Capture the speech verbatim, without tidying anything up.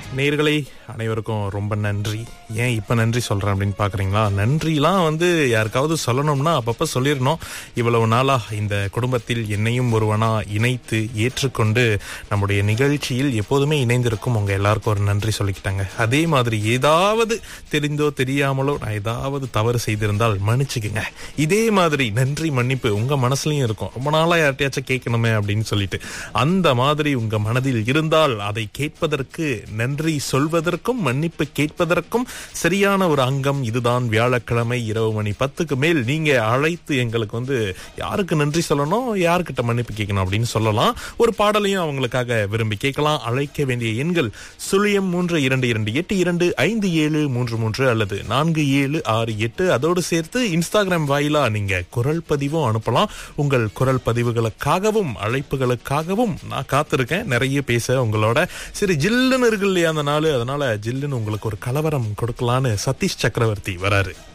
நேயர்களே அனைவருக்கும் ரொம்ப நன்றி. ஏன் இப்ப நன்றி சொல்றேன் அப்படின்னு பாக்குறீங்களா? நன்றிலாம் வந்து யாருக்காவது சொல்லணும்னா அப்பப்ப சொல்லிடணும். இவ்வளவு நாளா இந்த குடும்பத்தில் என்னையும் ஒருவனா இணைத்து ஏற்றுக்கொண்டு நம்முடைய நிகழ்ச்சியில் எப்போதுமே இணைந்திருக்கும் உங்க எல்லாருக்கும் ஒரு நன்றி சொல்லிக்கிட்டாங்க. அதே மாதிரி ஏதாவது தெரிந்தோ தெரியாமலோ நான் ஏதாவது தவறு செய்திருந்தால் மன்னிச்சுக்குங்க. இதே மாதிரி நன்றி மன்னிப்பு உங்க மனசுலயும் இருக்கும். ரொம்ப நாளா யார்ட்டையாச்சும் கேட்கணுமே அப்படின்னு சொல்லிட்டு அந்த மாதிரி உங்க மனதில் இருந்தால் அதை கேட்பதற்கு, நன்றி சொல்வதற்கும் மன்னிப்பு கேட்பதற்கும் சரியான ஒரு அங்கம் இதுதான். வியாழக்கிழமை இரவு மணி பத்துக்கு மேல் நீங்க அழைத்து எங்களுக்கு வந்து யாருக்கு நன்றி சொல்லணும், யாருக்கிட்ட மன்னிப்பு கேட்கணும் அப்படின்னு சொல்லலாம். ஒரு பாடலையும் அவங்களுக்காக விரும்பி கேட்கலாம். அழைக்க வேண்டிய எண்கள் சுழியம் மூன்று இரண்டு இரண்டு எட்டு இரண்டு ஐந்து ஏழு மூன்று மூன்று அல்லது நான்கு ஏழு ஆறு எட்டு. அதோடு சேர்த்து இன்ஸ்டாகிராம் வாயிலா நீங்க குரல் பதிவும் அனுப்பலாம். உங்கள் குரல் பதிவுகளுக்காகவும் அழைப்புகளுக்காகவும் நான் காத்திருக்கேன். நிறைய பேச உங்களோட. சரி, ஜில்லுன்னு இருக்கு இல்லையா அந்த நாள், அதனால ஜில்லுன்னு உங்களுக்கு ஒரு கலவரம் கொடுக்கலான்னு சதீஷ் சக்கரவர்த்தி வராரு.